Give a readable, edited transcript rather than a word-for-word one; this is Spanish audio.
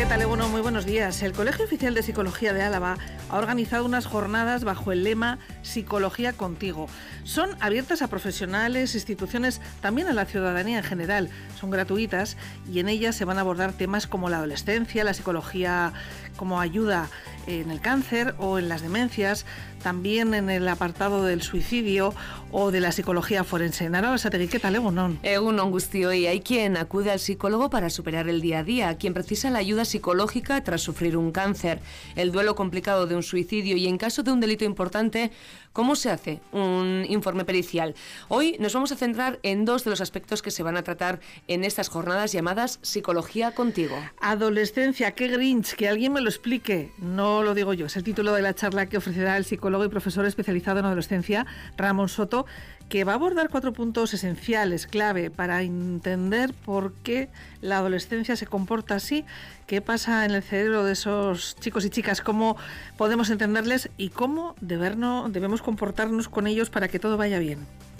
¿Qué tal, Eguno? Muy buenos días. El Colegio Oficial de Psicología de Álava ha organizado unas jornadas bajo el lema Psicología contigo. Son abiertas a profesionales, instituciones, también a la ciudadanía en general. Son gratuitas y en ellas se van a abordar temas como la adolescencia, la psicología como ayuda en el cáncer o en las demencias, también en el apartado del suicidio o de la psicología forense. Nara Sategui, ¿qué tal, Egunon? Egunon guztioi. Hay quien acude al psicólogo para superar el día a día, quien precisa la ayuda psicológica tras sufrir un cáncer, el duelo complicado de un suicidio y, en caso de un delito importante, ¿cómo se hace un informe pericial? Hoy nos vamos a centrar en dos de los aspectos que se van a tratar en estas jornadas llamadas Psicología contigo. Adolescencia, qué grinch, que alguien me lo explique. No lo digo yo, es el título de la charla que ofrecerá el psicólogo y profesor especializado en adolescencia, Ramón Soto, que va a abordar 4 puntos esenciales, clave, para entender por qué la adolescencia se comporta así, qué pasa en el cerebro de esos chicos y chicas, cómo podemos entenderles y cómo debemos comportarnos con ellos para que todo vaya bien.